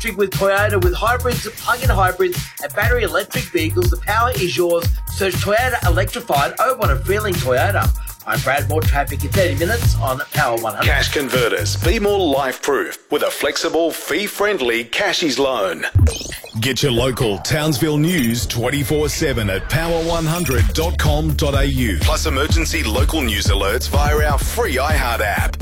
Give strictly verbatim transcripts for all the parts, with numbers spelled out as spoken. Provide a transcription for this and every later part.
electric with Toyota. With hybrids, plug-in hybrids and battery electric vehicles, the power is yours. Search Toyota Electrified. Oh, what a feeling, Toyota. I'm Brad. More traffic in thirty minutes on Power one hundred. Cash Converters. Be more life-proof with a flexible, fee-friendly Cashies loan. Get your local Townsville news twenty-four seven at power one hundred dot com dot a u. Plus emergency local news alerts via our free iHeart app.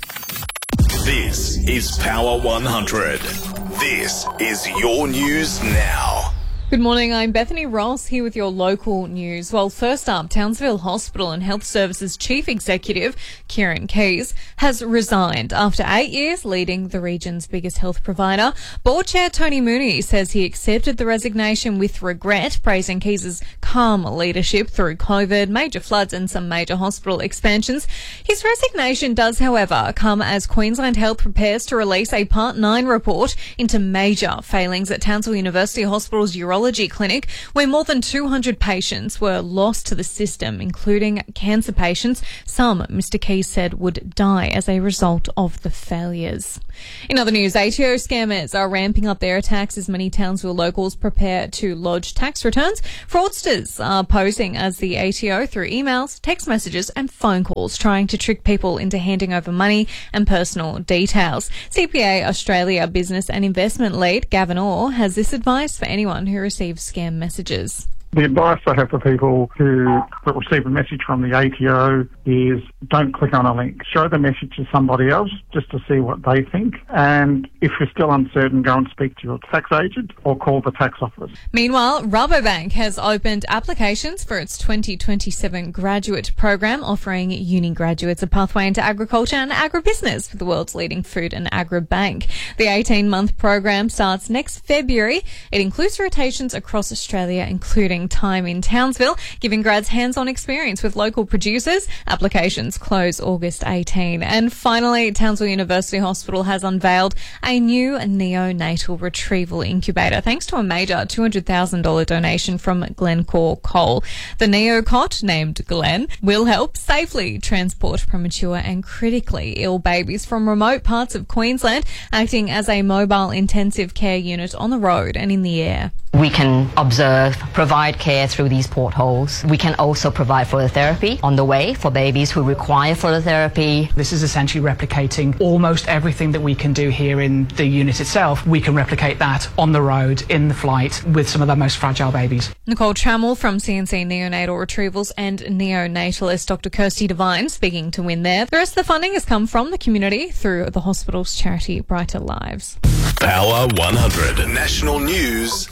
This is Power one hundred. This is your news now. Good morning, I'm Bethany Ross here with your local news. Well, first up, Townsville Hospital and Health Services Chief Executive, Kieran Keys, has resigned after eight years leading the region's biggest health provider. Board Chair Tony Mooney says he accepted the resignation with regret, praising Keys' calm leadership through COVID, major floods and some major hospital expansions. His resignation does, however, come as Queensland Health prepares to release a Part nine report into major failings at Townsville University Hospital's urology clinic, where more than two hundred patients were lost to the system, including cancer patients. Some, Mister Keys said, would die as a result of the failures. In other news, A T O scammers are ramping up their attacks as many Townsville locals prepare to lodge tax returns. Fraudsters are posing as the A T O through emails, text messages and phone calls, trying to trick people into handing over money and personal details. C P A Australia Business and Investment Lead Gavin Orr has this advice for anyone who receive scam messages. The advice I have for people who receive a message from the A T O is don't click on a link. Show the message to somebody else just to see what they think. And if you're still uncertain, go and speak to your tax agent or call the tax office. Meanwhile, Rabobank has opened applications for its twenty twenty-seven graduate program, offering uni graduates a pathway into agriculture and agribusiness for the world's leading food and agri bank. The eighteen-month program starts next February. It includes rotations across Australia, including time in Townsville, giving grads hands-on experience with local producers. Applications close August eighteenth. And finally, Townsville University Hospital has unveiled a new neonatal retrieval incubator, thanks to a major two hundred thousand dollars donation from Glencore Coal. The NeoCot, named Glenn, will help safely transport premature and critically ill babies from remote parts of Queensland, acting as a mobile intensive care unit on the road and in the air. We can observe, provide care through these portholes. We can also provide phototherapy on the way for babies who require phototherapy. This is essentially replicating almost everything that we can do here in the unit itself. We can replicate that on the road, in the flight, with some of the most fragile babies. Nicole Trammell from C N C Neonatal Retrievals and neonatalist Doctor Kirsty Devine speaking to Win there. The rest of the funding has come from the community through the hospital's charity Brighter Lives. Power one hundred. National News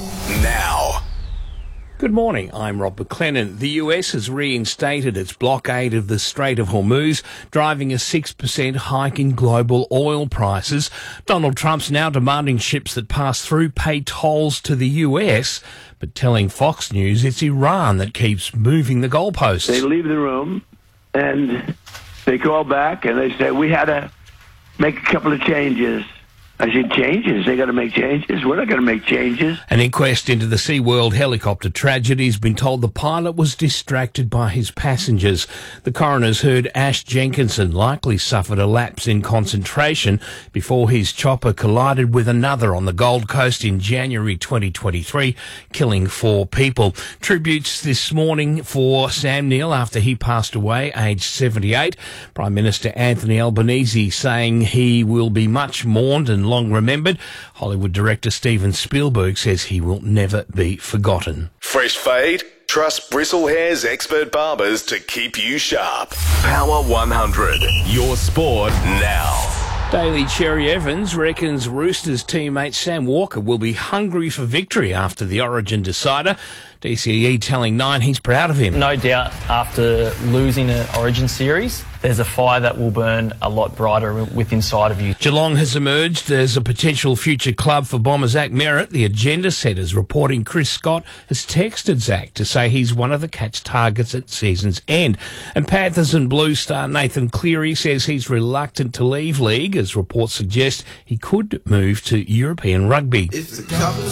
now. Good morning, I'm Rob McLennan. The U S has reinstated its blockade of the Strait of Hormuz, driving a six percent hike in global oil prices. Donald Trump's now demanding ships that pass through pay tolls to the U S, but telling Fox News it's Iran that keeps moving the goalposts. They leave the room and they call back and they say, we had to make a couple of changes. I said, changes? They got to make changes? We're not going to make changes. An inquest into the SeaWorld helicopter tragedy has been told the pilot was distracted by his passengers. The coroner's heard Ash Jenkinson likely suffered a lapse in concentration before his chopper collided with another on the Gold Coast in January twenty twenty-three, killing four people. Tributes this morning for Sam Neill after he passed away, aged seventy-eight. Prime Minister Anthony Albanese saying he will be much mourned and long remembered. Hollywood director Steven Spielberg says he will never be forgotten. Fresh fade? Trust Bristlehairs expert barbers to keep you sharp. Power one hundred. Your sport now. Daily Cherry Evans reckons Roosters teammate Sam Walker will be hungry for victory after the Origin decider. D C E telling Nine he's proud of him. No doubt after losing an Origin series, there's a fire that will burn a lot brighter with inside of you. Geelong has emerged as a potential future club for bomber Zach Merritt. The agenda setters reporting Chris Scott has texted Zach to say he's one of the Cats' targets at season's end. And Panthers and Blues star Nathan Cleary says he's reluctant to leave league, as reports suggest he could move to European rugby.